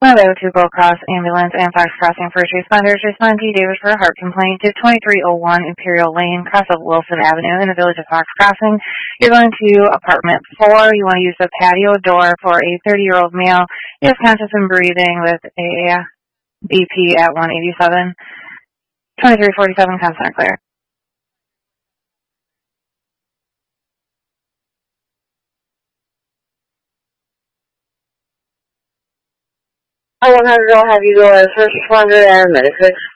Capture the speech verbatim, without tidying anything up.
Hello to Gold Cross Ambulance and Fox Crossing First Responders. Respond to Davis for a heart complaint to twenty-three oh one Imperial Lane, cross of Wilson Avenue in the village of Fox Crossing. You're going to apartment four. You want to use the patio door for a thirty-year-old male. He is conscious and breathing with a B P at one eighty-seven. twenty-three forty-seven, constant clear. one hundred, I'll have you go as first responder and medic six.